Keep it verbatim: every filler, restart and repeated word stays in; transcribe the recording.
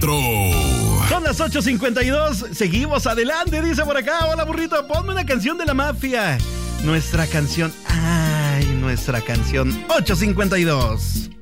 cuatro. Son las ocho cincuenta y dos. Seguimos adelante, dice por acá. Hola, burrito, ponme una canción de La Mafia. Nuestra canción. Ay, nuestra canción. ocho cincuenta y dos.